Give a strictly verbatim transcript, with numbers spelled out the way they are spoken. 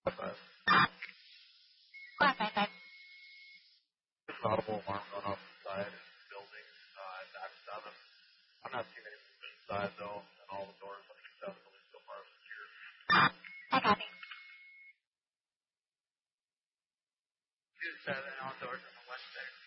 Five. Five, five, five. Audible alarm going off inside the building. Uh, back seven. I'm not seeing any movement inside though, and all the doors on the south building so far are secure. I copy. Two seven, all doors on the west side.